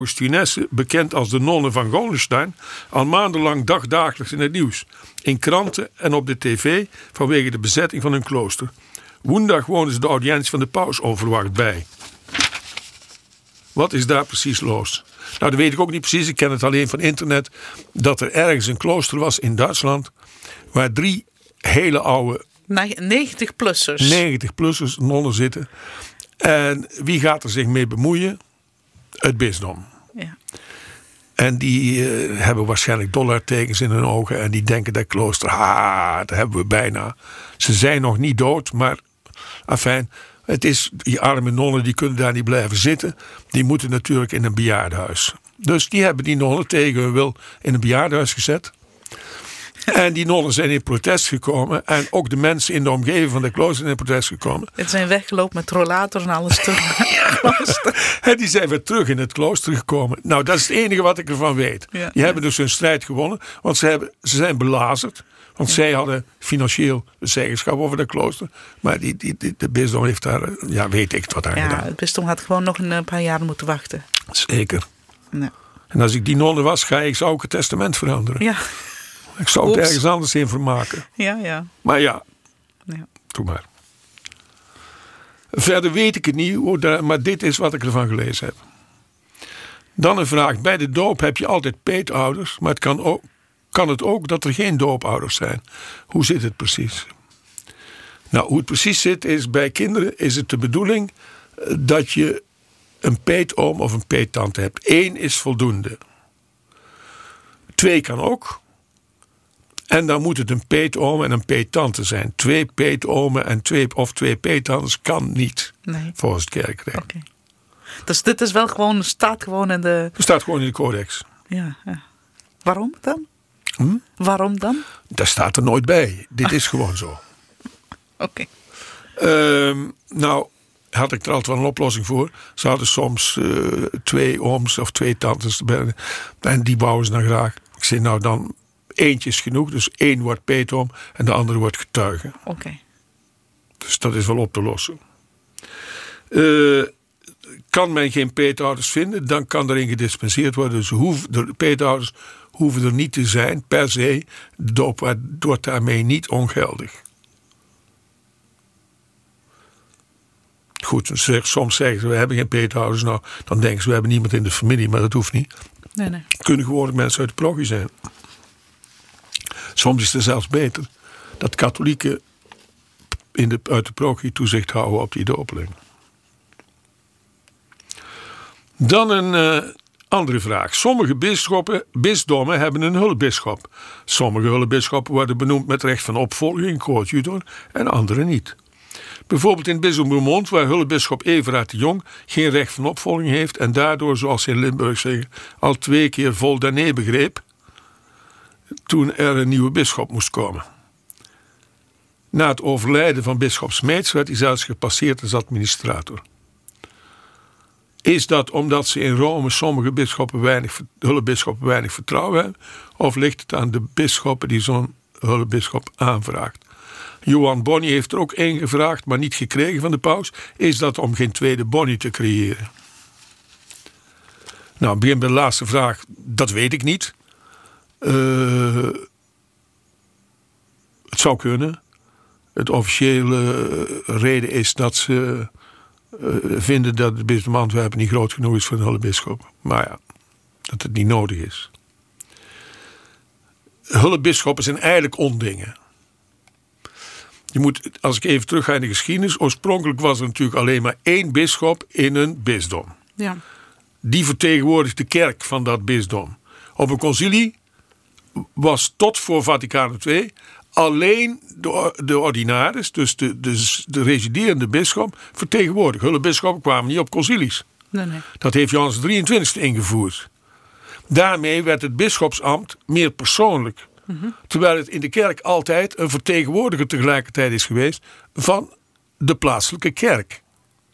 Augustinesse, bekend als de nonnen van Goldenstein, al maandenlang dagdagelijks in het nieuws. In kranten en op de tv vanwege de bezetting van hun klooster. Woensdag wonen ze de audiëntie van de paus onverwacht bij. Wat is daar precies los? Nou, dat weet ik ook niet precies. Ik ken het alleen van internet. Dat er ergens een klooster was in Duitsland. Waar 3 hele oude 90-plussers. 90-plussers nonnen zitten. En wie gaat er zich mee bemoeien? Het bisdom. Ja. En die hebben waarschijnlijk dollartekens in hun ogen. En die denken dat klooster, dat hebben we bijna. Ze zijn nog niet dood, maar afijn. Het is, die arme nonnen die kunnen daar niet blijven zitten. Die moeten natuurlijk in een bejaardenhuis. Dus die hebben die nonnen tegen hun wil in een bejaardenhuis gezet. En die nonnen zijn in protest gekomen. En ook de mensen in de omgeving van de klooster zijn in protest gekomen. Het zijn weggelopen met rollators en alles terug naar het klooster. En die zijn weer terug in het klooster gekomen. Nou, dat is het enige wat ik ervan weet. Ja, die hebben dus hun strijd gewonnen. Want ze zijn belazerd. Want zij hadden financieel de zeggenschap over dat klooster. Maar de bisdom heeft daar, weet ik wat aan gedaan. Het bisdom had gewoon nog een paar jaar moeten wachten. Zeker. Ja. En als ik die nonne was, zou ik het testament veranderen. Ja. Ik zou het ergens anders in vermaken. Ja. Maar ja, doe maar. Verder weet ik het niet, maar dit is wat ik ervan gelezen heb. Dan een vraag. Bij de doop heb je altijd peetouders, maar het kan het ook dat er geen doopouders zijn. Hoe zit het precies? Nou, hoe het precies zit is, bij kinderen is het de bedoeling dat je een peetoom of een peettante hebt. 1 is voldoende. 2 kan ook. En dan moet het een peetoom en een peettante zijn. 2 peetomen en 2 peettantes kan niet. Nee. Volgens het kerkrecht. Okay. Dus dit is wel gewoon, staat gewoon in de... Het staat gewoon in de codex. Ja. Waarom dan? Waarom dan? Dat staat er nooit bij. Dit is gewoon zo. Oké. Nou, had ik er altijd wel een oplossing voor. Ze hadden soms 2 ooms of 2 tantes. En die bouwen ze dan graag. Ik zei, nou dan... Eentje is genoeg, dus 1 wordt peetoom en de andere wordt getuige. Oké. Dus dat is wel op te lossen. Kan men geen peetouders vinden, dan kan erin gedispenseerd worden. Dus de peetouders hoeven er niet te zijn, per se. De doop wordt daarmee niet ongeldig. Goed, soms zeggen ze, we hebben geen peetouders. Nou, dan denken ze, we hebben niemand in de familie, maar dat hoeft niet. Nee. Het kunnen gewoon mensen uit de parochie zijn. Soms is het zelfs beter dat katholieken uit de parochie toezicht houden op die dopeling. Dan een andere vraag. Sommige bisdommen hebben een hulpbisschop. Sommige hulpbisschoppen worden benoemd met recht van opvolging, coadjutor, en andere niet. Bijvoorbeeld in het bisdom Roermond, waar hulpbisschop Everard de Jong geen recht van opvolging heeft en daardoor, zoals ze in Limburg zeggen, al 2 keer vol daarnee begreep, toen er een nieuwe bisschop moest komen. Na het overlijden van bisschop Smeets werd hij zelfs gepasseerd als administrator. Is dat omdat ze in Rome sommige hulpbisschoppen weinig vertrouwen hebben? Of ligt het aan de bisschoppen die zo'n hulpbisschop aanvraagt? Johan Bonny heeft er ook 1 gevraagd, maar niet gekregen van de paus. Is dat om geen tweede Bonny te creëren? Nou, begin bij de laatste vraag. Dat weet ik niet. Het zou kunnen. Het officiële reden is dat ze vinden dat het bisdom Antwerpen niet groot genoeg is voor een hulpbisschop. Maar ja, dat het niet nodig is. Hulpbisschoppen zijn eigenlijk ondingen. Je moet, als ik even terug ga in de geschiedenis, oorspronkelijk was er natuurlijk alleen maar 1 bisschop in een bisdom. Ja. Die vertegenwoordigt de kerk van dat bisdom. Op een concilie was tot voor Vaticaan II alleen de ordinaris, dus de residerende bisschop, vertegenwoordigd. Hulpbisschoppen kwamen niet op concilies. Nee. Dat heeft Johannes 23 ingevoerd. Daarmee werd het bisschopsambt meer persoonlijk. Terwijl het in de kerk altijd een vertegenwoordiger tegelijkertijd is geweest van de plaatselijke kerk.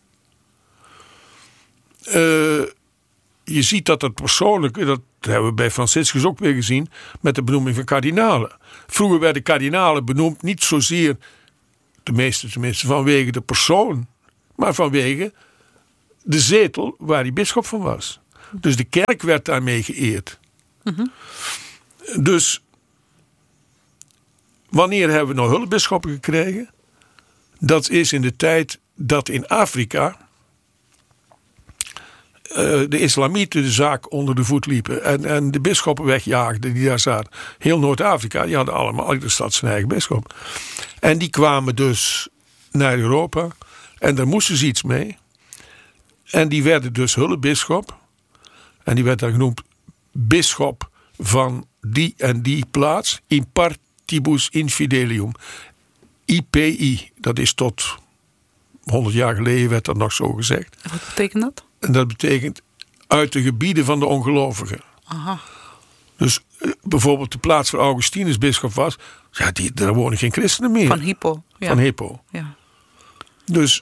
Je ziet dat het persoonlijke, dat hebben we bij Franciscus ook weer gezien, met de benoeming van kardinalen. Vroeger werden kardinalen benoemd niet zozeer, de meeste tenminste, vanwege de persoon, maar vanwege de zetel waar die bisschop van was. Dus de kerk werd daarmee geëerd. Dus wanneer hebben we nou hulpbisschoppen gekregen? Dat is in de tijd dat in Afrika de islamieten de zaak onder de voet liepen en de bisschoppen wegjaagden die daar zaten. Heel Noord-Afrika, die hadden allemaal, iedere stad zijn eigen bisschop. En die kwamen dus naar Europa en daar moesten ze iets mee. En die werden dus hulpbisschop. En die werd dan genoemd bisschop van die en die plaats. In partibus infidelium. IPI, dat is tot 100 jaar geleden werd dat nog zo gezegd. Wat betekent dat? En dat betekent uit de gebieden van de ongelovigen. Aha. Dus bijvoorbeeld de plaats waar Augustinus bisschop was, ja, daar wonen geen christenen meer. Van Hippo. Ja. Van Hippo. Ja. Dus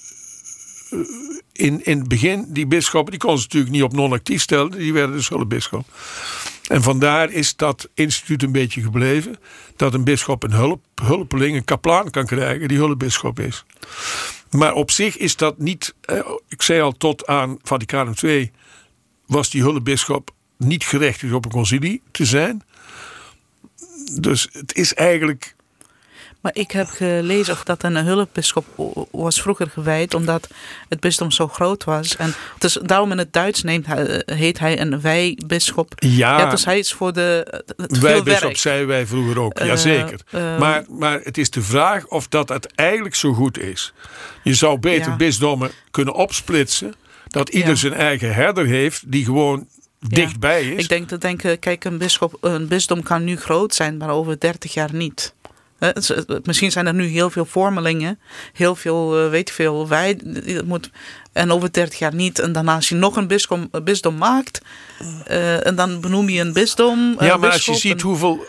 in het begin, die bisschoppen, die konden ze natuurlijk niet op non-actief stellen. Die werden dus hulpbisschop. En vandaar is dat instituut een beetje gebleven. Dat een bisschop een hulpeling, een kaplaan kan krijgen die hulpbisschop is. Maar op zich is dat niet, ik zei al, tot aan Vaticanum II was die hulpbisschop niet gerechtigd op een concilie te zijn. Dus het is eigenlijk... Maar ik heb gelezen of dat een hulpbisschop was vroeger gewijd, omdat het bisdom zo groot was. En dus daarom in het Duits heet hij een wijbisschop. Ja, dus hij is voor het wijbisschop zeiden wij vroeger ook, jazeker. Maar het is de vraag of dat het eigenlijk zo goed is. Je zou beter bisdommen kunnen opsplitsen, dat ieder zijn eigen herder heeft, die gewoon dichtbij is. Ik denk, kijk, een bisdom kan nu groot zijn, maar over 30 jaar niet. Misschien zijn er nu heel veel vormelingen, heel veel, en over 30 jaar niet. En dan als je nog een bisdom maakt, en dan benoem je een bisdom. Ja, maar als je ziet hoeveel,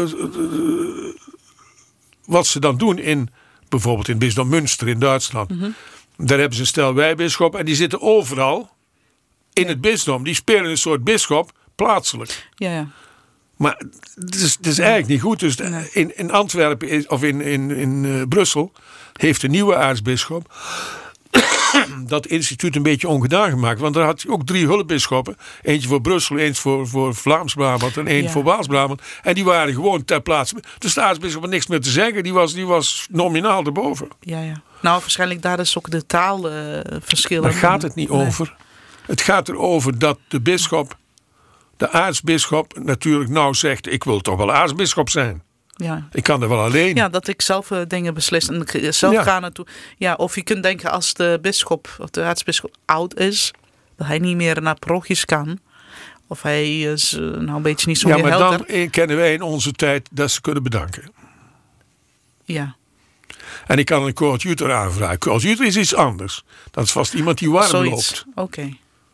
wat ze dan doen in, bijvoorbeeld in bisdom Münster in Duitsland. Daar hebben ze een stel wijbisschop en die zitten overal in het bisdom. Die spelen een soort bisschop plaatselijk. Ja. Maar het is eigenlijk niet goed. Dus in Antwerpen of in Brussel heeft de nieuwe aartsbisschop dat instituut een beetje ongedaan gemaakt. Want daar had hij ook 3 hulpbisschoppen. Eentje voor Brussel, eentje voor Vlaams-Brabant en één voor Waals-Brabant. En die waren gewoon ter plaatse. Dus de aartsbisschop had niks meer te zeggen. Die was nominaal erboven. Ja. Nou, waarschijnlijk daar is ook de taalverschillen. Daar gaat het niet over. Het gaat erover dat de bisschop, de aartsbisschop, natuurlijk nou zegt, ik wil toch wel aartsbisschop zijn. Ja. Ik kan er wel alleen. Ja, dat ik zelf dingen beslis en zelf ga naartoe. Ja, of je kunt denken als de bisschop of de aartsbisschop oud is, dat hij niet meer naar parochies kan. Of hij is een beetje niet zo meer helder. Ja, maar dan kennen wij in onze tijd dat ze kunnen bedanken. Ja. En ik kan een coadjutor aanvragen. Coadjutor is iets anders. Dat is vast iemand die warm loopt. Oké.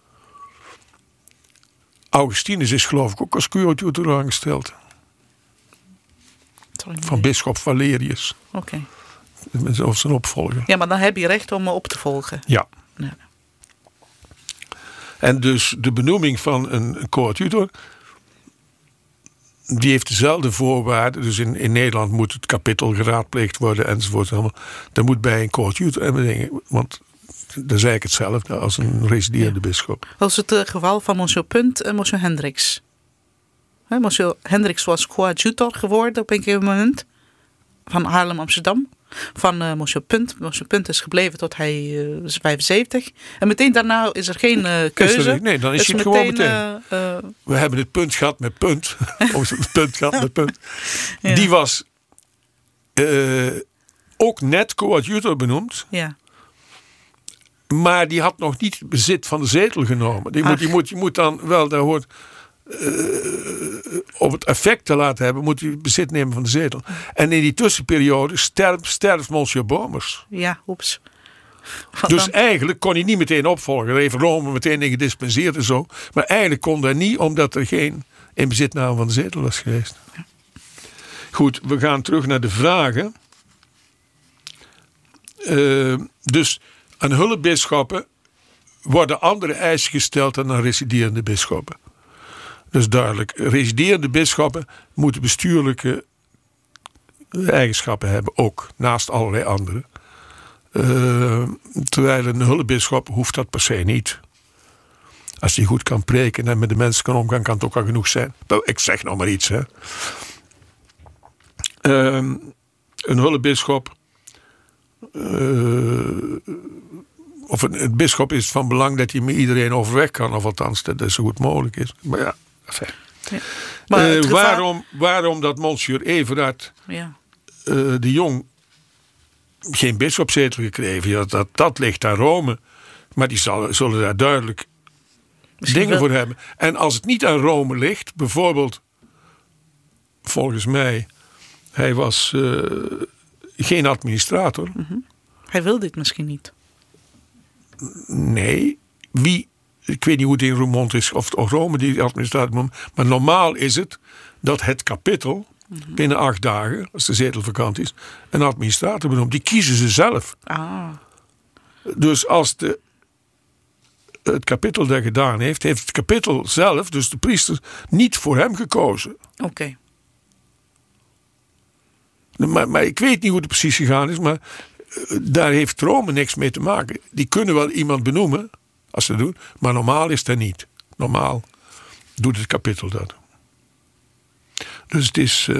Augustinus is geloof ik ook als coadjutor aangesteld. Van bisschop Valerius. Oké. Of zijn opvolger. Ja, maar dan heb je recht om me op te volgen. Ja. En dus de benoeming van een coadjutor, die heeft dezelfde voorwaarden. Dus in Nederland moet het kapittel geraadpleegd worden enzovoort. Dat moet bij een coadjutor. Want dat is eigenlijk hetzelfde als een residerende bisschop. Dat is het geval van monsieur Punt en monsieur Hendricks. Monsieur Hendricks was coadjutor geworden op een gegeven moment. Van Haarlem-Amsterdam. Van monsieur Punt. Monsieur Punt is gebleven tot hij is 75. En meteen daarna is er geen keuze. Nee, dan is hij het gewoon meteen. We hebben het punt gehad met punt. Punt gehad met punt. Ja. Die was ook net coadjutor benoemd. Ja. Maar die had nog niet bezit van de zetel genomen. Die moet dan wel, daar hoort, op het effect te laten hebben, moet hij bezit nemen van de zetel. En in die tussenperiode sterft monsieur Bomers. Ja, oeps. Dus eigenlijk kon hij niet meteen opvolgen. Er heeft Rome meteen in gedispenseerd en zo. Maar eigenlijk kon dat niet, omdat er geen inbezitname van de zetel was geweest. Ja. Goed, we gaan terug naar de vragen. Dus aan hulpbisschoppen worden andere eisen gesteld dan aan residerende bisschoppen. Dus duidelijk, residerende bisschoppen moeten bestuurlijke eigenschappen hebben, ook naast allerlei andere. Terwijl een hulpbisschop hoeft dat per se niet. Als hij goed kan preken en met de mensen kan omgaan, kan het ook al genoeg zijn. Ik zeg nog maar iets. Hè. Een hulpbisschop. Of een bisschop is van belang dat hij met iedereen overweg kan. Of althans, dat het zo goed mogelijk is. Maar ja, enfin. Ja. Maar waarom dat monsieur Everard de Jong geen bisschopszetel gekregen? Ja, dat ligt aan Rome. Maar die zullen daar duidelijk dingen voor hebben. En als het niet aan Rome ligt, bijvoorbeeld, volgens mij, hij was geen administrator. Mm-hmm. Hij wil dit misschien niet. Nee, ik weet niet hoe het in Roermond is, of Rome die administrator noemt, maar normaal is het dat het kapittel binnen 8 dagen, als de zetel vakant is, een administrator benoemt. Die kiezen ze zelf. Ah. Dus als het kapittel dat gedaan heeft het kapittel zelf, dus de priesters, niet voor hem gekozen. Oké. Maar ik weet niet hoe het precies gegaan is, maar daar heeft Rome niks mee te maken. Die kunnen wel iemand benoemen, als ze dat doen, maar normaal is dat niet. Normaal doet het kapittel dat. Dus het is...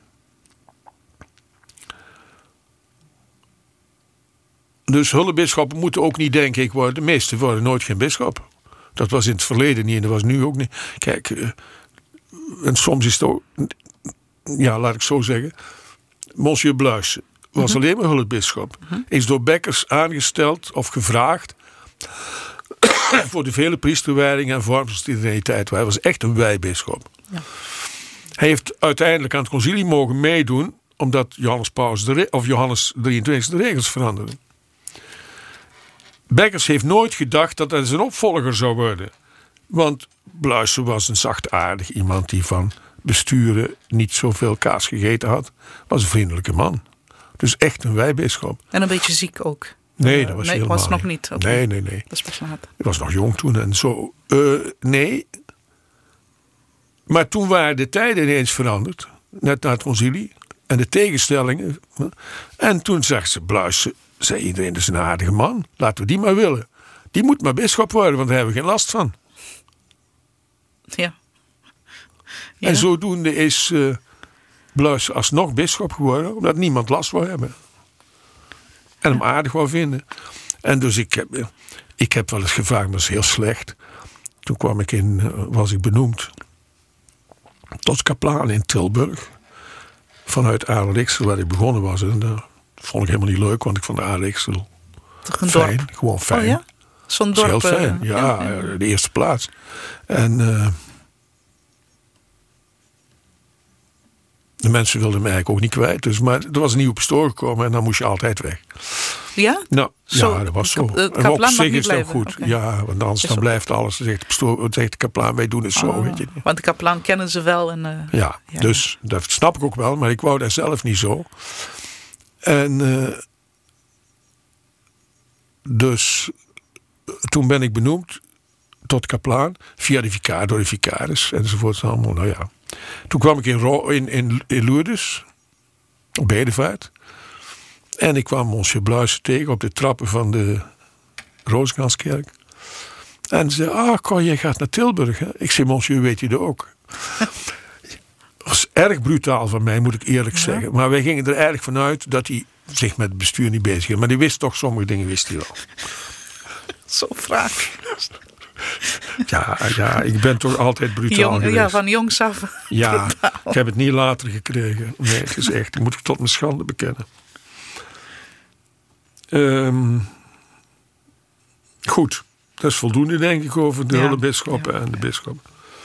Dus hulpbisschoppen moeten ook niet denken, de meesten worden nooit geen bisschop. Dat was in het verleden niet en dat was nu ook niet. Kijk, en soms is het ook... Ja, laat ik zo zeggen. Monsieur Bluis was alleen maar hulpbisschop. Is door Bekkers aangesteld of gevraagd voor de vele priesterwijdingen en vormsels die er in die tijd waren. Hij was echt een wijbisschop. Ja. Hij heeft uiteindelijk aan het concilie mogen meedoen omdat Johannes 23 de regels veranderde. Bekkers heeft nooit gedacht dat hij zijn opvolger zou worden. Want Bluis was een zachtaardig iemand die van besturen niet zoveel kaas gegeten had. Was een vriendelijke man. Dus echt een wijbisschop. En een beetje ziek ook. Nee, dat was helemaal was nog niet. Okay. Nee. Dat is pas laat. Ik was nog jong toen en zo. Nee. Maar toen waren de tijden ineens veranderd. Net na het concilie. En de tegenstellingen. En toen zegt ze, Bluis, zei iedereen, dat is een aardige man. Laten we die maar willen. Die moet maar bisschop worden, want daar hebben we geen last van. Ja. En zodoende is Bluis alsnog bisschop geworden, omdat niemand last wou hebben. En hem aardig wou vinden. En dus ik heb wel eens gevraagd, maar dat is heel slecht. Toen was ik benoemd tot kaplaan in Tilburg. Vanuit Aarriksel, waar ik begonnen was. En dat vond ik helemaal niet leuk, want ik vond Aarriksel fijn. Dorp? Gewoon fijn. Oh ja? Zo'n dorp. Heel fijn, ja, de eerste plaats. En de mensen wilden me eigenlijk ook niet kwijt. Dus, maar er was een nieuwe pastoor gekomen en dan moest je altijd weg. Ja? Nou, ja, dat was zo. En op zich is dat goed. Okay. Ja, want anders dan blijft alles. Zegt de kaplaan, wij doen het zo. Weet je. Want de kaplaan kennen ze wel. En, ja, dus dat snap ik ook wel. Maar ik wou daar zelf niet zo. En dus toen ben ik benoemd tot kaplaan. Via door de vicaris enzovoort. Allemaal, nou ja. Toen kwam ik in Lourdes. Op Bedevaart. En ik kwam monsieur Bluis tegen op de trappen van de Rozenkranskerk. En ze zei, Cor, jij gaat naar Tilburg. Hè? Ik zei, monsieur, weet u dat ook? Dat was erg brutaal van mij, moet ik eerlijk zeggen. Maar wij gingen er erg vanuit dat hij zich met het bestuur niet bezig hield. Maar die wist toch, sommige dingen wist hij wel. Zo'n vraag. Ja, ik ben toch altijd brutaal geweest. Ja, van jongs af. Ja, ik heb het niet later gekregen. Nee, het is echt, ik moet het tot mijn schande bekennen. Goed, dat is voldoende denk ik over de hulpbisschoppen en de bisschoppen.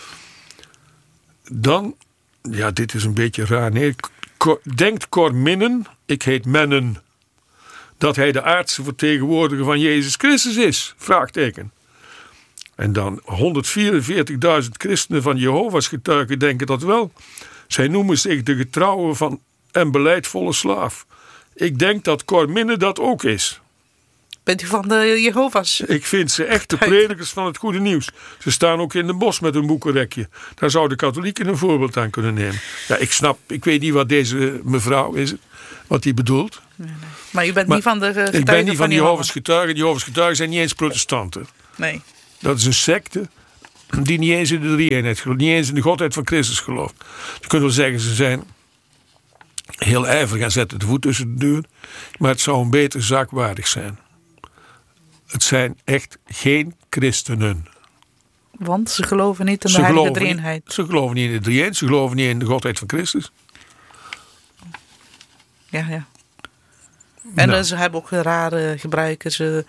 Dan, ja, dit is een beetje raar. Nee, denkt Cor Minnen, ik heet Mennen, dat hij de aardse vertegenwoordiger van Jezus Christus is? Vraagteken. En dan 144.000 christenen van Jehovah's getuigen denken dat wel. Zij noemen zich de getrouwe en beleidvolle slaaf. Ik denk dat Cor Minnen dat ook is. Bent u van de Jehovah's? Ik vind ze echt de predikers van het goede nieuws. Ze staan ook in de bos met een boekenrekje. Daar zouden katholieken een voorbeeld aan kunnen nemen. Ja, ik weet niet wat deze mevrouw is, wat die bedoelt. Nee. Maar u bent niet van de getuigen ik ben niet van de Jehovah's getuigen. De Jehovah's getuigen zijn niet eens protestanten. Nee. Dat is een secte. die niet eens in de drie-eenheid gelooft, niet eens in de godheid van Christus gelooft. Je kunt wel zeggen, ze zijn heel ijverig en zetten de voet tussen de deur, maar het zou een betere zaak waardig zijn. Het zijn echt geen christenen. Want ze geloven niet in de heilige drie-eenheid. Ze geloven niet in de drie-eenheid, ze geloven niet in de godheid van Christus. Ja. En ze hebben ook rare gebruiken.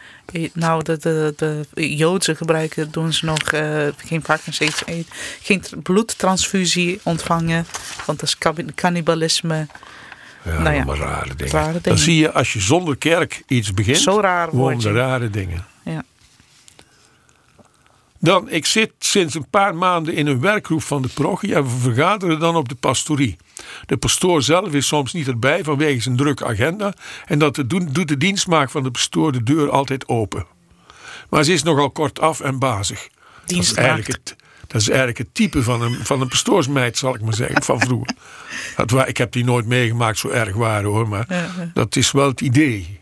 De Joodse gebruiken doen ze nog geen varkensvlees eten, geen bloedtransfusie ontvangen, want dat is cannibalisme. Ja, maar rare dingen. Rare dingen. Dan zie je, als je zonder kerk iets begint, zo raar worden rare dingen. Ja. Dan, ik zit sinds een paar maanden in een werkgroep van de parochie en we vergaderen dan op de pastorie. De pastoor zelf is soms niet erbij vanwege zijn drukke agenda en dat doet de dienstmaak van de pastoor de deur altijd open. Maar ze is nogal kortaf en bazig. Dat is eigenlijk het type van een pastoorsmeid, zal ik maar zeggen, van vroeger. Ik heb die nooit meegemaakt, zo erg waren hoor, maar dat is wel het idee.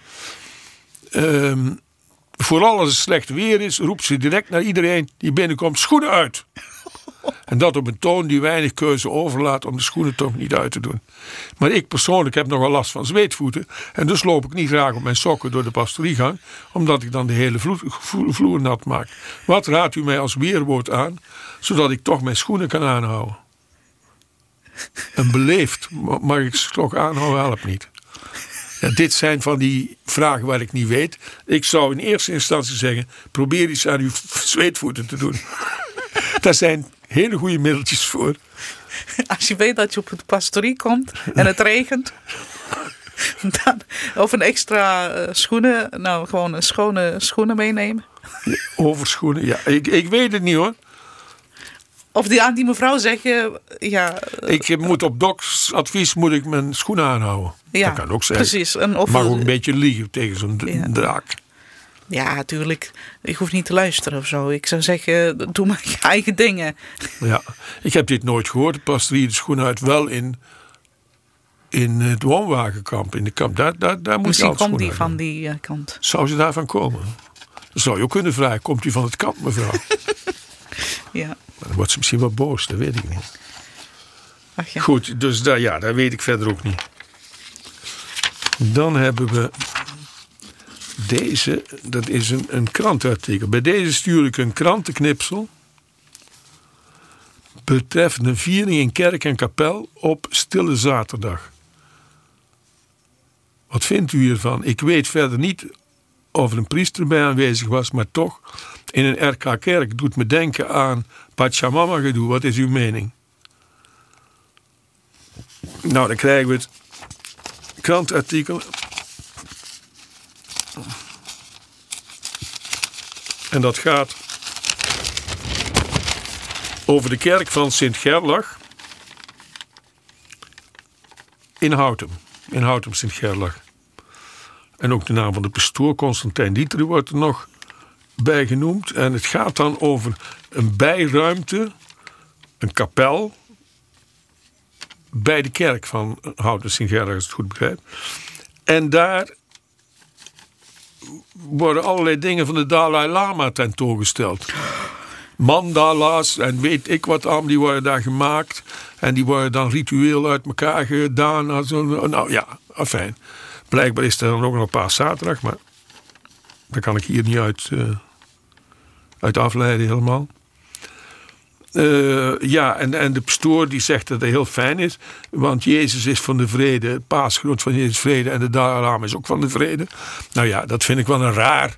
Vooral als het slecht weer is, roept ze direct naar iedereen die binnenkomt: schoenen uit. En dat op een toon die weinig keuze overlaat om de schoenen toch niet uit te doen. Maar ik persoonlijk heb nogal last van zweetvoeten. En dus loop ik niet graag op mijn sokken door de pastoriegang, omdat ik dan de hele vloer nat maak. Wat raadt u mij als weerwoord aan, zodat ik toch mijn schoenen kan aanhouden? En beleefd mag ik ze toch aanhouden, helpt niet. Ja, dit zijn van die vragen waar ik niet weet. Ik zou in eerste instantie zeggen: probeer iets aan uw zweetvoeten te doen. Daar zijn hele goede middeltjes voor. Als je weet dat je op de pastorie komt en het regent, dan, of een extra schoenen, nou gewoon een schone schoenen meenemen. Overschoenen, ja. Ik weet het niet hoor. Of aan die mevrouw zeggen, ja. Ik moet op Doc's advies mijn schoenen aanhouden. Ja, dat kan ook zijn. Precies. Mag ook een beetje liegen tegen zo'n draak. Ja, natuurlijk. Ik hoef niet te luisteren of zo. Ik zou zeggen, doe maar je eigen dingen. Ja, ik heb dit nooit gehoord. De pastorie de schoenen uit wel in het woonwagenkamp. In de kamp. Daar moet misschien je komt die van die kant. Zou ze daarvan komen? Dat zou je ook kunnen vragen. Komt u van het kamp, mevrouw? Ja. Maar dan wordt ze misschien wel boos. Dat weet ik niet. Ach ja. Goed, dus daar weet ik verder ook niet. Dan hebben we deze. Dat is een krantenartikel. Bij deze stuur ik een krantenknipsel betreffende een viering in kerk en kapel op Stille Zaterdag. Wat vindt u hiervan? Ik weet verder niet of er een priester bij aanwezig was, maar toch, in een RK-kerk doet me denken aan Pachamama-gedoe. Wat is uw mening? Nou, dan krijgen we het krantartikel. En dat gaat over de kerk van Sint Gerlach in Houten. In Houten, Sint Gerlach. En ook de naam van de pastoor, Constantijn Dieter, wordt er nog bij genoemd. En het gaat dan over een bijruimte, een kapel, bij de kerk van Houten, Sint Gerlach, als ik het goed begrijp. En daar worden allerlei dingen van de Dalai Lama tentoongesteld. Mandala's en weet ik wat aan, die worden daar gemaakt. En die worden dan ritueel uit elkaar gedaan. Nou ja, afijn. Blijkbaar is er dan ook nog een paar zaterdag, maar daar kan ik hier niet uit afleiden helemaal. En de pastoor die zegt dat het heel fijn is, want Jezus is van de vrede, het paasgroot van Jezus vrede en de Dalai Lama is ook van de vrede. Nou ja, dat vind ik wel een raar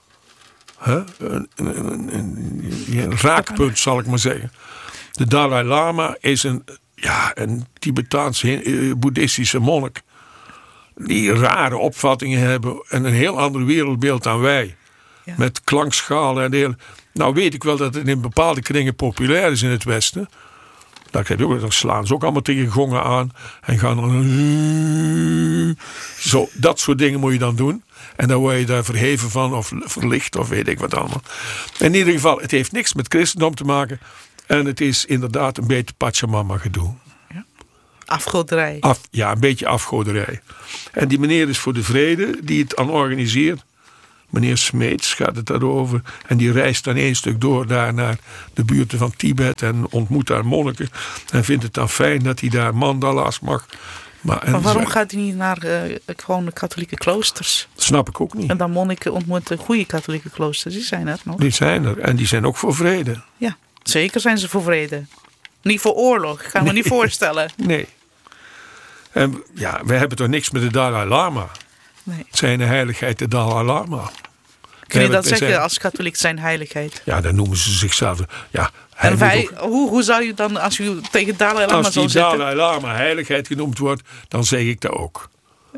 een raakpunt, zal ik maar zeggen. De Dalai Lama is een Tibetaanse boeddhistische monnik die rare opvattingen hebben en een heel ander wereldbeeld dan wij. Ja. Met klankschalen en heel. Nou weet ik wel dat het in bepaalde kringen populair is in het Westen. Daar heb je ook, dan slaan ze ook allemaal tegen gongen aan en gaan dan zo, dat soort dingen moet je dan doen. En dan word je daar verheven van of verlicht of weet ik wat allemaal. In ieder geval, het heeft niks met christendom te maken. En het is inderdaad een beetje Pachamama gedoe. Ja. Afgoderij. Een beetje afgoderij. En die meneer is voor de vrede die het aan organiseert. Meneer Smeets gaat het daarover. En die reist dan 1 stuk door daar naar de buurten van Tibet en ontmoet daar monniken. En vindt het dan fijn dat hij daar mandala's mag. Maar waarom gaat hij niet naar gewoon de katholieke kloosters? Dat snap ik ook niet. En dan monniken ontmoeten goede katholieke kloosters. Die zijn er nog. Die zijn er. En die zijn ook voor vrede. Ja, zeker zijn ze voor vrede. Niet voor oorlog. Kan me niet voorstellen. Nee. En ja, wij hebben toch niks met de Dalai Lama. Nee. Zijn heiligheid de Dalai Lama. Kun je dat zeggen als katholiek zijn heiligheid? Ja, dan noemen ze zichzelf. Ja, en wij, hoe zou je dan, als u tegen Dalai Lama zou zeggen? Als die Dalai Lama heiligheid genoemd wordt, dan zeg ik dat ook.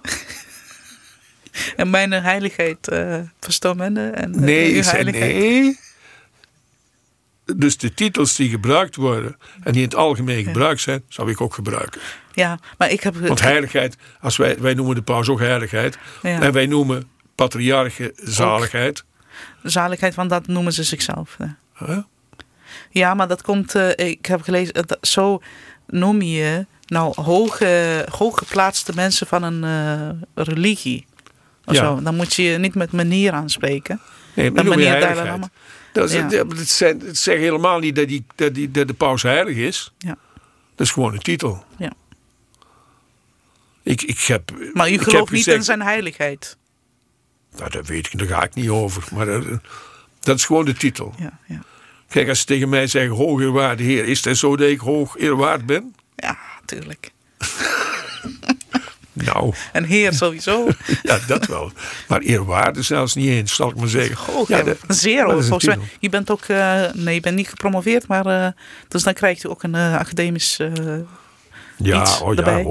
En mijn heiligheid verstomende? En nee, uw heiligheid? Nee. Dus de titels die gebruikt worden en die in het algemeen gebruikt zijn, zou ik ook gebruiken. Ja, maar ik heb... Want heiligheid, als wij noemen de paus ook heiligheid. Ja. En wij noemen patriarchen zaligheid. Ook zaligheid, want dat noemen ze zichzelf. Huh? Ja, maar dat komt... ik heb gelezen, zo noem je nou hooggeplaatste mensen van een religie. Of ja. Zo. Dan moet je niet met meneer aanspreken. Nee, maar meneer Dalai Lama. Het zegt helemaal niet dat de paus heilig is. Ja. Dat is gewoon een titel. Ja. Maar u gelooft niet in zijn heiligheid? Nou, dat weet ik, daar ga ik niet over. Maar dat is gewoon de titel. Ja, ja. Kijk, als ze tegen mij zeggen, hoogeerwaarde heer, is het zo dat ik hoogeerwaard ben? Ja, tuurlijk. Nou. En heer sowieso. Ja, dat wel. Maar eerwaarde zelfs niet eens, zal ik maar zeggen. Oh, ja, zeer hoor. Volgens mij. Je bent ook, je bent niet gepromoveerd, maar dus dan krijgt u ook een academisch iets erbij.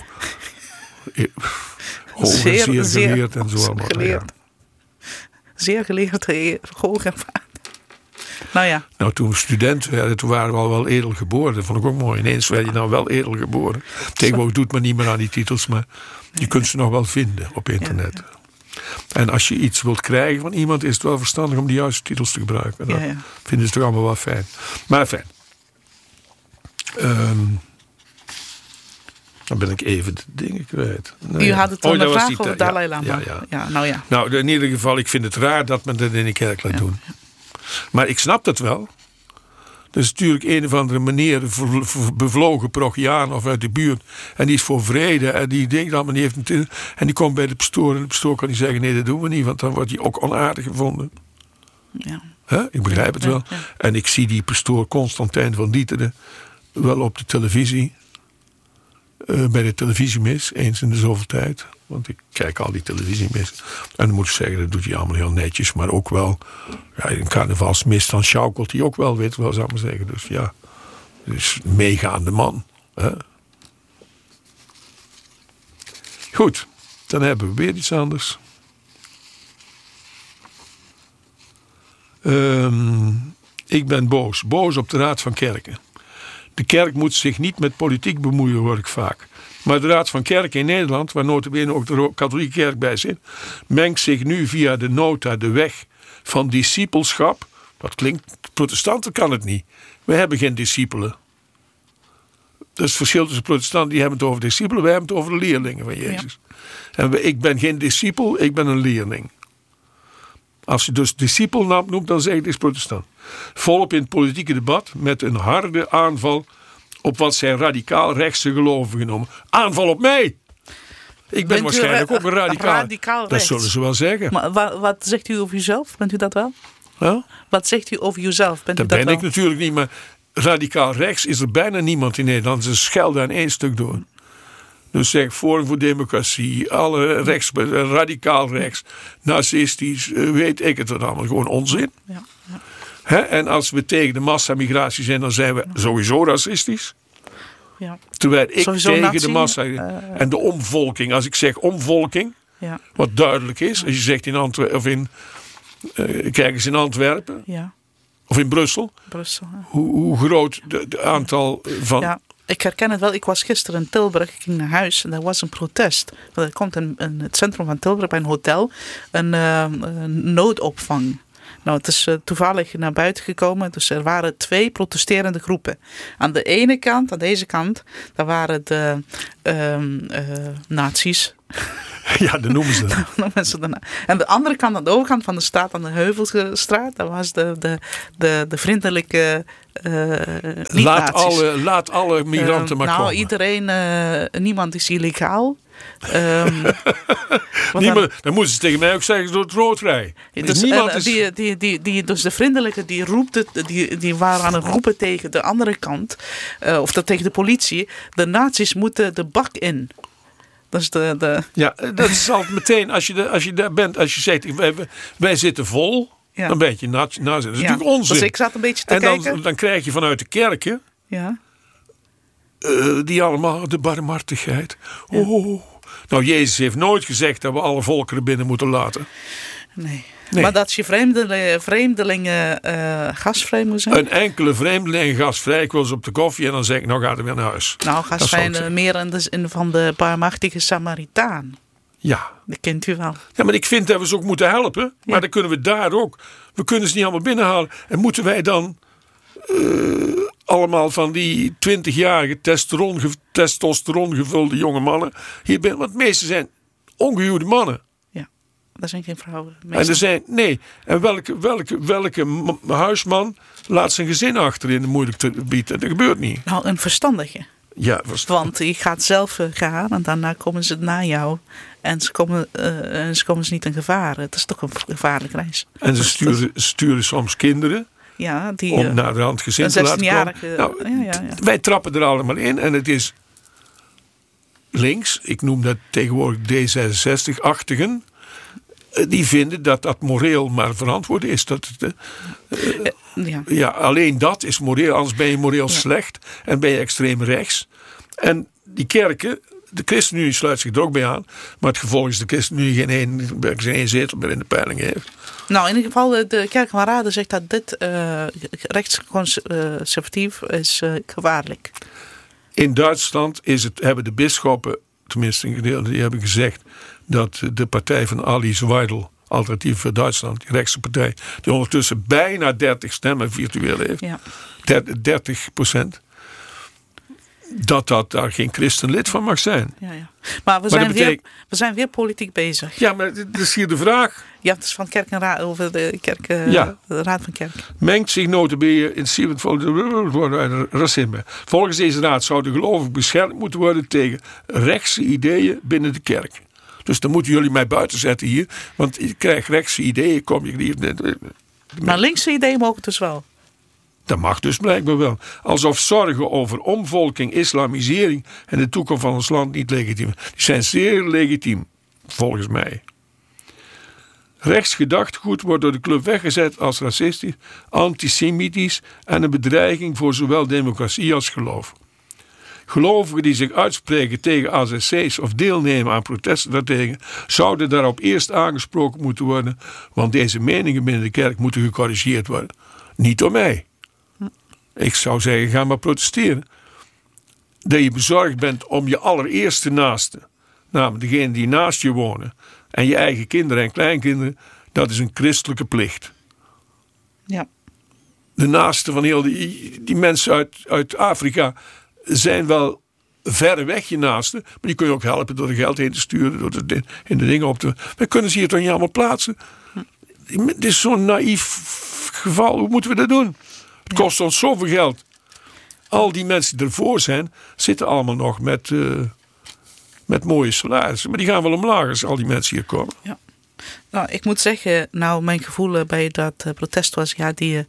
Zeer geleerd en zo allemaal. Geleerd. Ja. Zeer geleerd, hoog ervaren. Nou ja. Nou, toen we student werden, toen waren we al wel edel geboren. Dat vond ik ook mooi. Ineens werd je nou wel edel geboren. Tegenwoordig doet men niet meer aan die titels, maar je kunt ze nog wel vinden op internet. Ja, ja. En als je iets wilt krijgen van iemand, is het wel verstandig om de juiste titels te gebruiken. Dat vinden ze toch allemaal wel fijn. Maar fijn. Dan ben ik even de dingen kwijt. U had het een vraag over Dalai Lama. Ja, nou ja. Nou, in ieder geval, ik vind het raar dat men dat in de kerk laat doen. Ja. Maar ik snap dat wel. Dat is natuurlijk een of andere meneer, bevlogen Prochiaan of uit de buurt. En die is voor vrede. En die denkt dan, maar die heeft een en die komt bij de pastoor. En de pastoor kan die zeggen, nee, dat doen we niet. Want dan wordt hij ook onaardig gevonden. Ja. Ik begrijp het wel. Ja. En ik zie die pastoor Constantijn van Dieteren wel op de televisie. Bij de televisiemis, eens in de zoveel tijd. Want ik kijk al die televisiemis. En dan moet ik zeggen, dat doet hij allemaal heel netjes. Maar ook wel, ja, in carnavalsmis, dan schaukelt hij ook wel, weet wel, zou ik maar zeggen. Dus ja, dus meegaande man. Hè? Goed, dan hebben we weer iets anders. Ik ben boos. Boos op de Raad van Kerken. De kerk moet zich niet met politiek bemoeien, hoor ik vaak. Maar de Raad van Kerken in Nederland, waar notabene ook de katholieke kerk bij zit, mengt zich nu via de nota de weg van discipelschap. Dat klinkt, protestanten kan het niet. We hebben geen discipelen. Dat is het verschil tussen protestanten, die hebben het over discipelen, wij hebben het over de leerlingen van Jezus. Ja. En ik ben geen discipel, ik ben een leerling. Als je dus discipelnaam noemt, dan zeg je het is protestant. Volop in het politieke debat met een harde aanval op wat zij radicaal rechtse gelovigen noemen. Aanval op mij! Ik ben waarschijnlijk ook een radicaal dat zullen ze wel zeggen. Maar wat zegt u over uzelf? Bent u dat wel? Huh? Wat zegt u over uzelf? Dat ben ik natuurlijk niet, maar radicaal rechts is er bijna niemand in Nederland. Ze schelden aan één stuk door. Dus zeg Forum voor Democratie, alle rechts, radicaal rechts, narcistisch, weet ik het er allemaal. Gewoon onzin. Ja, ja. En als we tegen de massamigratie zijn, dan zijn we sowieso racistisch. Ja. Terwijl ik sowieso tegen de massa en de omvolking, als ik zeg omvolking, wat duidelijk is, als je zegt in Antwerpen of kijk eens in Antwerpen of in Brussel, hoe groot het aantal van. Ja. Ik herken het wel. Ik was gisteren in Tilburg. Ik ging naar huis en er was een protest. Er komt in het centrum van Tilburg bij een hotel een noodopvang. Nou, het is toevallig naar buiten gekomen. Dus er waren 2 protesterende groepen. Aan de ene kant, aan deze kant, daar waren de nazi's. Ja, dat noemen ze dat. En de andere kant, aan de overkant van de straat, aan de Heuvelstraat, daar was de vriendelijke laat alle migranten maar komen. Iedereen, niemand is illegaal. Dan moeten ze tegen mij ook zeggen door het roodrij. Dus dus de vriendelijke die waren aan het roepen tegen de andere kant, of tegen de politie. De nazi's moeten de bak in. Dat is Ja, dat is altijd meteen als je daar bent, als je zegt wij zitten vol, dan ben je nazi. Dat is natuurlijk onzin. Dus ik zat een beetje te kijken. En dan krijg je vanuit de kerken die allemaal de barmhartigheid. Ja. Oh. Nou, Jezus heeft nooit gezegd dat we alle volkeren binnen moeten laten. Nee. Maar dat je vreemdelingen gasvrij moet zijn? Een enkele vreemdeling gasvrij. Ik wil eens op de koffie en dan zeg ik, nou gaat hij weer naar huis. Nou, gasvrij meer in van de barmhartige Samaritaan. Ja. Dat kent u wel. Ja, maar ik vind dat we ze ook moeten helpen. Ja. Maar dan kunnen we daar ook. We kunnen ze niet allemaal binnenhalen. En moeten wij dan allemaal van die 20-jarige testosteron gevulde jonge mannen hier binnen. Want de meeste zijn ongehuwde mannen. Dat zijn geen vrouwen. En er zijn, nee. En welke huisman laat zijn gezin achter in de moeilijk bieden? Dat gebeurt niet. Nou, een verstandige. Ja, Want je gaat zelf gaan en daarna komen ze na jou. En ze komen ze niet in gevaar. Het is toch een gevaarlijke reis. En ze sturen soms kinderen. Ja, om naar de hand gezin te laten komen. Nou, wij trappen er allemaal in. En het is links. Ik noem dat tegenwoordig D66-achtigen. Die vinden dat dat moreel maar verantwoord is. Alleen dat is moreel. Anders ben je moreel slecht. En ben je extreem rechts. En die kerken, de ChristenUnie sluit zich er ook bij aan. Maar het gevolg is de ChristenUnie geen één zetel meer in de peiling heeft. Nou, in ieder geval, de Kerk van Raden zegt dat dit rechtsconservatief is gevaarlijk. In Duitsland hebben de bisschoppen, tenminste een gedeelte, die hebben gezegd dat de partij van Alice Weidel, Alternatief voor Duitsland, die rechtse partij, die ondertussen bijna 30 stemmen virtueel heeft, 30%, dat daar geen christenlid van mag zijn. Ja. Maar we zijn weer politiek bezig. Ja, maar dat is hier de vraag. Ja, het is van Kerk en Raad, over de Raad van Kerk. Mengt zich nota bene in racisme. Volgens deze raad zou de gelovige beschermd moeten worden tegen rechtse ideeën binnen de kerk. Dus dan moeten jullie mij buiten zetten hier. Want je krijgt rechtse ideeën, kom je hier. Maar linkse ideeën mogen dus wel. Dat mag dus blijkbaar wel. Alsof zorgen over omvolking, islamisering en de toekomst van ons land niet legitiem. Die zijn zeer legitiem, volgens mij. Rechtsgedachtegoed wordt door de club weggezet als racistisch, antisemitisch en een bedreiging voor zowel democratie als geloof. Gelovigen die zich uitspreken tegen AZC's of deelnemen aan protesten daartegen, zouden daarop eerst aangesproken moeten worden, want deze meningen binnen de kerk moeten gecorrigeerd worden. Niet door mij. Ik zou zeggen, ga maar protesteren. Dat je bezorgd bent om je allereerste naaste, namelijk degene die naast je wonen, en je eigen kinderen en kleinkinderen, dat is een christelijke plicht. Ja. De naasten van heel die mensen uit Afrika zijn wel verre weg je naasten, maar die kun je ook helpen door er geld heen te sturen, door in de dingen op te. We kunnen ze hier toch niet allemaal plaatsen? Het is zo'n naïef geval. Hoe moeten we dat doen? Het kost ons zoveel geld. Al die mensen die ervoor zijn, zitten allemaal nog met mooie salarissen. Maar die gaan wel omlaag als al die mensen hier komen. Ja. Nou, ik moet zeggen, mijn gevoel bij dat protest was, die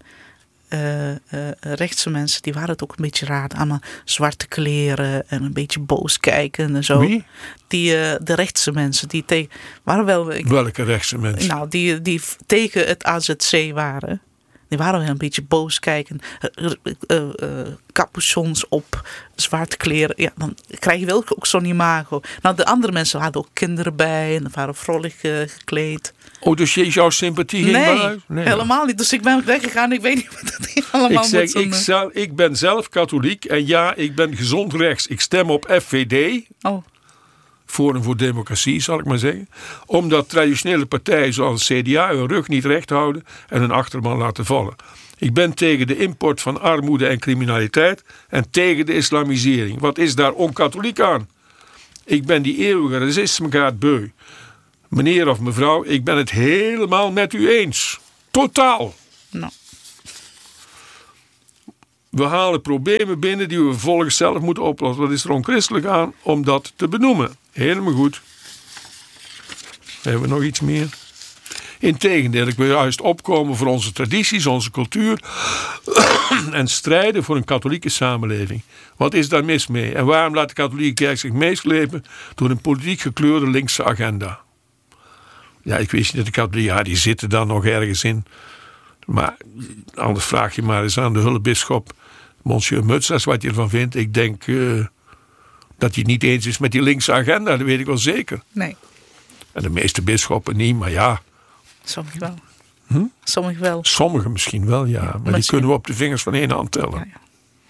rechtse mensen, die waren het ook een beetje raar. Allemaal zwarte kleren en een beetje boos kijken en zo. Wie? De rechtse mensen, die waren wel. Welke rechtse mensen? Nou, die tegen het AZC waren. Die waren wel een beetje boos kijken. Capuchons op, zwarte kleren. Ja, dan krijg je wel ook zo'n imago. Nou, de andere mensen hadden ook kinderen bij. En waren vrolijk gekleed. Oh, dus jouw sympathie ging wel uit? Nee, helemaal niet. Dus ik ben weggegaan. Ik weet niet wat dat hier allemaal moet. Ik ben zelf katholiek. En ja, ik ben gezond rechts. Ik stem op FVD. Oh. Forum voor Democratie, zal ik maar zeggen. Omdat traditionele partijen zoals CDA hun rug niet recht houden en hun achterban laten vallen. Ik ben tegen de import van armoede en criminaliteit en tegen de islamisering. Wat is daar onkatholiek aan? Ik ben die eeuwige racisme beu. Meneer of mevrouw, ik ben het helemaal met u eens. Totaal. Nou. We halen problemen binnen die we vervolgens zelf moeten oplossen. Wat is er onchristelijk aan om dat te benoemen? Helemaal goed. Hebben we nog iets meer? Integendeel, ik wil juist opkomen voor onze tradities, onze cultuur en strijden voor een katholieke samenleving. Wat is daar mis mee? En waarom laat de katholieke kerk zich meeslepen door een politiek gekleurde linkse agenda? Ja, ik wist niet dat de katholieken, die zitten dan nog ergens in. Maar anders vraag je maar eens aan de hulpbisschop, Monsieur Mutsas, wat je ervan vindt. Ik denk dat hij het niet eens is met die linkse agenda, dat weet ik wel zeker. Nee. En de meeste bisschoppen niet, maar ja. Sommigen wel. Sommigen wel. Sommigen misschien wel, ja. Maar die kunnen we op de vingers van één hand tellen. Ja.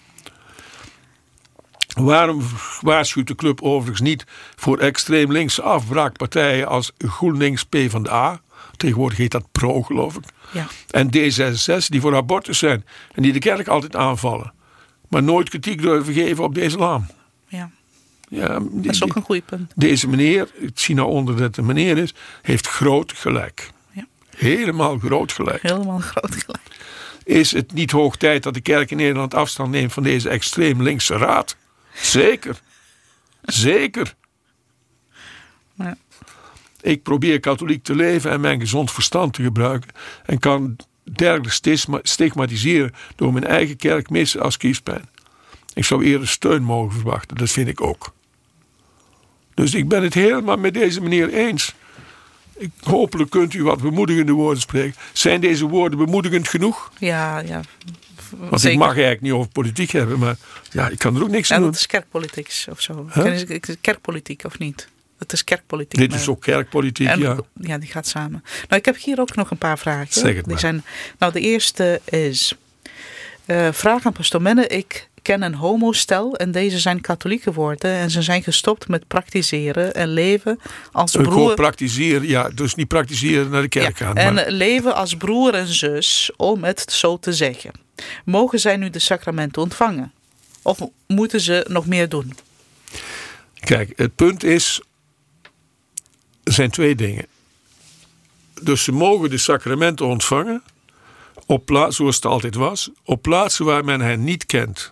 Waarom waarschuwt de club overigens niet voor extreem linkse afbraakpartijen als GroenLinks PvdA? Tegenwoordig heet dat PRO, geloof ik. Ja. En D66 die voor abortus zijn. En die de kerk altijd aanvallen. Maar nooit kritiek durven geven op de islam. Ja. Ja, Dat is ook een goed punt. Deze meneer, ik zie nou onder dat het een meneer is, heeft groot gelijk. Ja. Helemaal groot gelijk. Helemaal groot gelijk. Is het niet hoog tijd dat de kerk in Nederland afstand neemt van deze extreem linkse raad? Zeker. Zeker. Ja. Ik probeer katholiek te leven en mijn gezond verstand te gebruiken. En kan dergelijk stigmatiseren door mijn eigen kerk missen als kiespijn. Ik zou eerder steun mogen verwachten. Dat vind ik ook. Dus ik ben het helemaal met deze meneer eens. Hopelijk kunt u wat bemoedigende woorden spreken. Zijn deze woorden bemoedigend genoeg? Ja, ja. Want zeker. ik mag eigenlijk niet over politiek hebben, maar ja, ik kan er ook niks aan En doen. dat is kerkpolitiek of zo. Huh? Kerkpolitiek of niet? Het is kerkpolitiek. Dit is ook kerkpolitiek, en, ja. Ja, die gaat samen. Nou, ik heb hier ook nog een paar vragen. Zeg het maar. Die zijn, nou, de eerste is... vraag aan pastoor Menne. Ik ken een homostel en deze zijn katholiek geworden. En ze zijn gestopt met praktiseren en leven als broer... Gewoon praktiseren, ja. Dus niet praktiseren naar de kerk gaan. En Maar leven als broer en zus, om het zo te zeggen. Mogen zij nu de sacramenten ontvangen? Of moeten ze nog meer doen? kijk, het punt is... Er zijn twee dingen. Dus ze mogen de sacramenten ontvangen... op plaats, zoals het altijd was... op plaatsen waar men hen niet kent.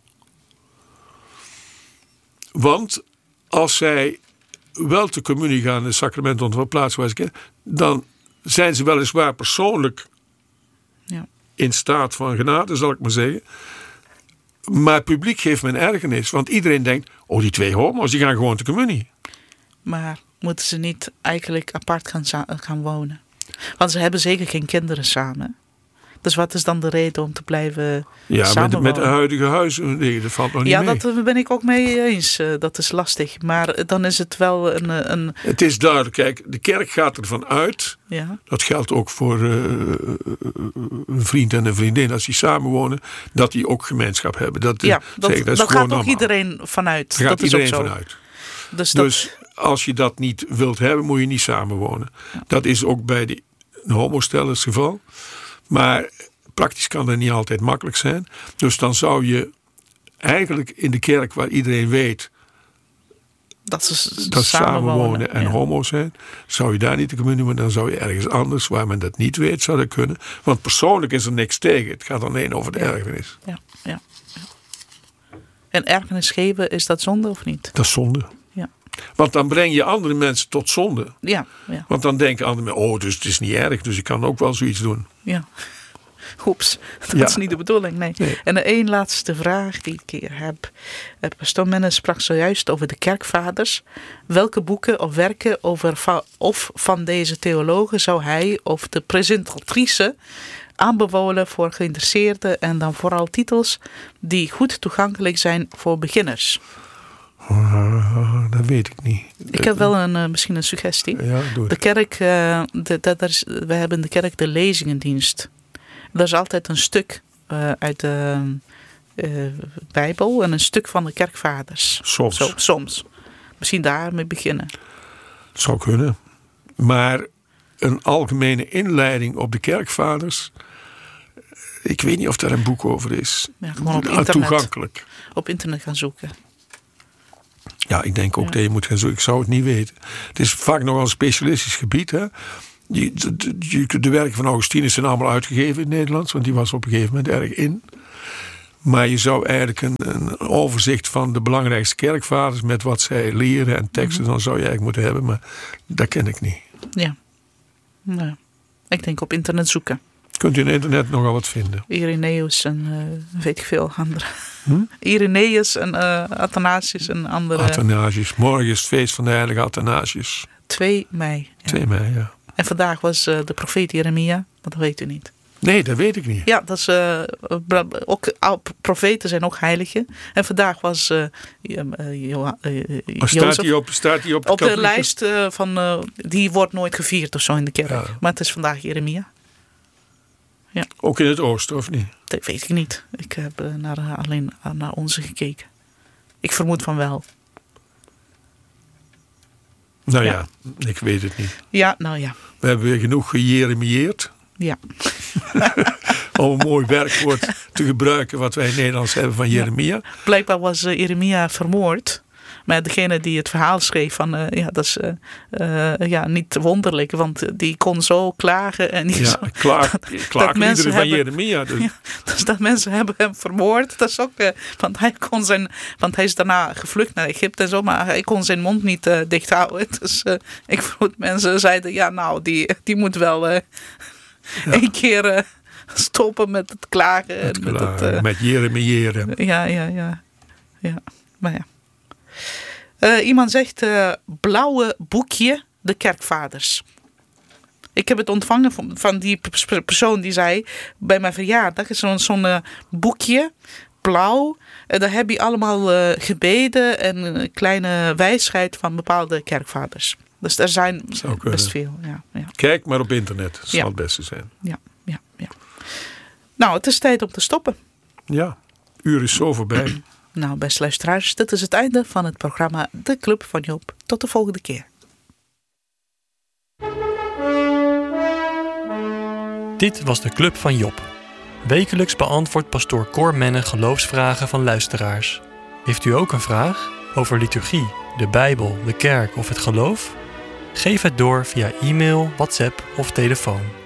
Want als zij wel te communie gaan... de sacramenten ontvangen op plaatsen waar ze kennen... dan zijn ze weliswaar persoonlijk... Ja. in staat van genade, zal ik maar zeggen. Maar publiek geeft men ergernis. Want iedereen denkt... oh, die twee homo's, die gaan gewoon te communie. Maar moeten ze niet eigenlijk apart gaan wonen? Want ze hebben zeker geen kinderen samen. Dus wat is dan de reden om te blijven samenwonen? Met de huidige huizen, nee, dat valt nog niet mee. Ja, daar ben ik ook mee eens. Dat is lastig. Maar dan is het wel een... Het is duidelijk, kijk, de kerk gaat ervan uit... Ja. dat geldt ook voor een vriend en een vriendin... als die samenwonen, dat die ook gemeenschap hebben. Dat gaat ook iedereen vanuit. Daar gaat dat iedereen is ook zo. vanuit. Dus als je dat niet wilt hebben, moet je niet samenwonen. Ja. Dat is ook bij de homostellen het geval. Maar praktisch kan dat niet altijd makkelijk zijn. Dus dan zou je eigenlijk in de kerk waar iedereen weet... dat ze dat samenwonen en ja. homo's zijn... zou je daar niet de communie, maar dan zou je ergens anders... waar men dat niet weet, zou dat kunnen. Want persoonlijk is er niks tegen. Het gaat alleen over de ergernis. Ja. En ergernis geven, is dat zonde of niet? Dat is zonde. Ja. Want dan breng je andere mensen tot zonde. Ja. Want dan denken andere mensen... oh, dus het is niet erg, dus ik kan ook wel zoiets doen. Ja. Oeps, dat is niet de bedoeling, nee. En één laatste vraag die ik hier heb. Pastoor Menne sprak zojuist over de kerkvaders. Welke boeken of werken of van deze theologen zou hij of de presentatrice aanbevolen voor geïnteresseerden en dan vooral titels die goed toegankelijk zijn voor beginners? Dat weet ik niet. Ik heb wel misschien een suggestie. Ja, doe de kerk, we hebben in de kerk de lezingendienst. Er is altijd een stuk uit de Bijbel en een stuk van de kerkvaders. Soms. Soms. misschien daarmee beginnen. Het zou kunnen. Maar een algemene inleiding op de kerkvaders, ik weet niet of daar een boek over is. Ja, gewoon op internet. Toegankelijk. Op internet gaan zoeken. Ja, ik denk ook dat je moet gaan zoeken. Ik zou het niet weten. Het is vaak nogal een specialistisch gebied. Hè? De werken van Augustinus zijn allemaal uitgegeven in het Nederlands, want die was op een gegeven moment erg in. Maar je zou eigenlijk een overzicht van de belangrijkste kerkvaders met wat zij leren en teksten, dan zou je eigenlijk moeten hebben. Maar dat ken ik niet. Ja. Nou, ik denk op internet zoeken. Kunt u in internet nogal wat vinden? Irenaeus en weet ik veel andere. Irenaeus en Athanasius en andere. Athanasius. Morgen is het feest van de heilige Athanasius. 2 mei. Ja. 2 mei, ja. En vandaag was de profeet Jeremia. Maar dat weet u niet. Nee, dat weet ik niet. Ja, dat is ook profeten zijn ook heiligen. En vandaag was Staat die op de lijst van die wordt nooit gevierd of zo in de kerk. Ja. Maar het is vandaag Jeremia. Ja. Ook in het oosten, of niet? Dat weet ik niet. Ik heb alleen naar onze gekeken. Ik vermoed van wel. Nou ja, ik weet het niet. Ja, nou ja. We hebben weer genoeg gejeremieerd. Ja. Om een mooi werkwoord te gebruiken wat wij in het Nederlands hebben van Jeremia. Ja. Blijkbaar was Jeremia vermoord. Maar degene die het verhaal schreef van, dat is niet wonderlijk. Want die kon zo klagen. En klagen iedereen van Jeremia. Dus. Ja, dus dat mensen hebben hem vermoord. Dat is ook, want hij is daarna gevlucht naar Egypte en zo. Maar hij kon zijn mond niet dicht houden. Dus ik vermoed mensen zeiden, die moet wel een keer stoppen met het klagen. Met jeremiëren. Ja. Maar ja. Iemand zegt blauwe boekje de kerkvaders. Ik heb het ontvangen van die persoon die zei bij mijn verjaardag is zo'n boekje blauw. Daar heb je allemaal gebeden en een kleine wijsheid van bepaalde kerkvaders. Dus er zijn best veel. Ja. Kijk maar op internet. Dat zal het beste zijn. Ja. Nou, het is tijd om te stoppen. Ja, uur is zo voorbij. Nou, beste luisteraars, dit is het einde van het programma De Club van Job. Tot de volgende keer. Dit was De Club van Job. Wekelijks beantwoordt pastoor Cor Menne geloofsvragen van luisteraars. Heeft u ook een vraag over liturgie, de Bijbel, de kerk of het geloof? Geef het door via e-mail, WhatsApp of telefoon.